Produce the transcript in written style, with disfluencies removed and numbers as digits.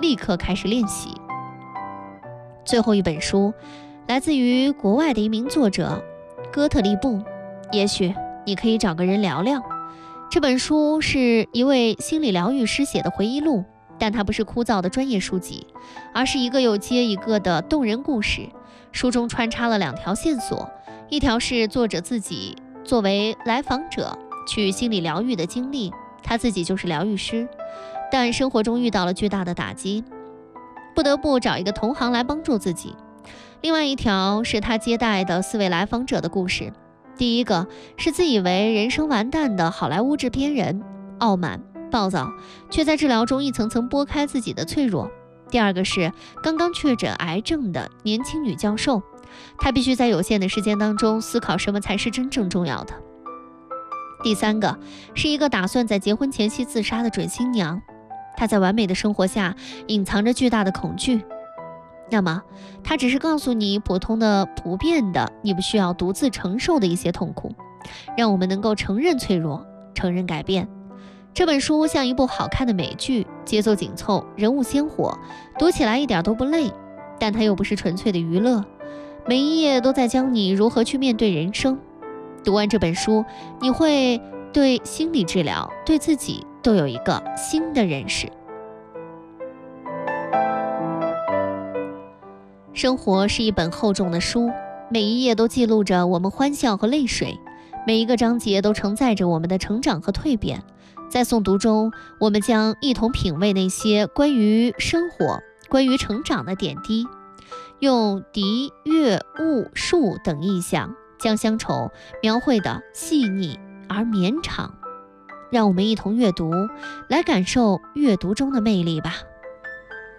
立刻开始练习。最后一本书来自于国外的一名作者哥特利布，也许你可以找个人聊聊。这本书是一位心理疗愈师写的回忆录，但它不是枯燥的专业书籍，而是一个又接一个的动人故事。书中穿插了2条线索，一条是作者自己作为来访者去心理疗愈的经历，他自己就是疗愈师，但生活中遇到了巨大的打击，不得不找一个同行来帮助自己。另外一条是他接待的4位来访者的故事。第一个是自以为人生完蛋的好莱坞制片人，傲慢暴躁，却在治疗中一层层剥开自己的脆弱。第二个是刚刚确诊癌症的年轻女教授，她必须在有限的时间当中思考什么才是真正重要的。第三个是一个打算在结婚前夕自杀的准新娘，她在完美的生活下隐藏着巨大的恐惧。那么她只是告诉你普通的普遍的你不需要独自承受的一些痛苦，让我们能够承认脆弱，承认改变。这本书像一部好看的美剧，节奏紧凑，人物鲜活，读起来一点都不累，但它又不是纯粹的娱乐，每一页都在教你如何去面对人生。读完这本书，你会对心理治疗，对自己都有一个新的认识。生活是一本厚重的书，每一页都记录着我们欢笑和泪水，每一个章节都承载着我们的成长和蜕变。在诵读中，我们将一同品味那些关于生活、关于成长的点滴，用笛、乐、物、树等意象将乡愁描绘得细腻而绵长。让我们一同阅读，来感受阅读中的魅力吧。